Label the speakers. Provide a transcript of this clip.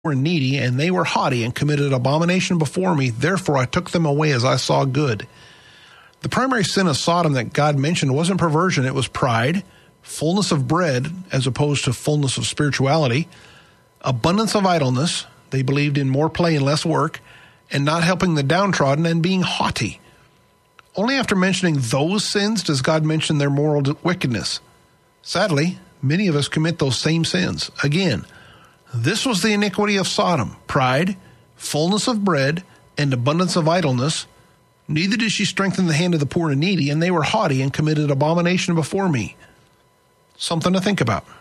Speaker 1: were needy, and they were haughty and committed abomination before me. Therefore I took them away as I saw good. The primary sin of Sodom that God mentioned wasn't perversion. It was pride, fullness of bread as opposed to fullness of spirituality, abundance of idleness. They believed in more play and less work, and not helping the downtrodden, and being haughty. Only after mentioning those sins does God mention their moral wickedness. Sadly, many of us commit those same sins. Again, this was the iniquity of Sodom: pride, fullness of bread, and abundance of idleness. Neither did she strengthen the hand of the poor and needy, and they were haughty and committed abomination before me. Something to think about.